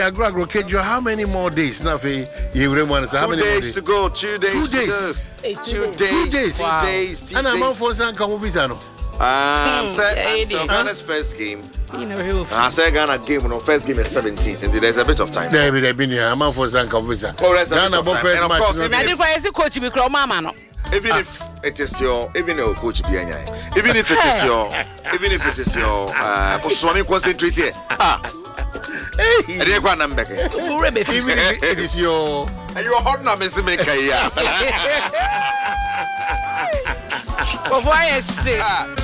Agro Kejo, how many more days? Nothing. You remember how many more days to go? 2 days. 2 days. 2 days. 2 days. Wow. 2 days. And I'm on for some come visa no. So Ghana's first game. I say Ghana game no first game is 17th, and there's a bit of time. There been here. I'm on for some come visa. Ghana first match. Coach be mama no. Even if it is your, even your coach be any, even if it is your, Swami concentrate here. Hey, I go number. Even if it is your, and you are hot now, Miss Maker. Of why I say.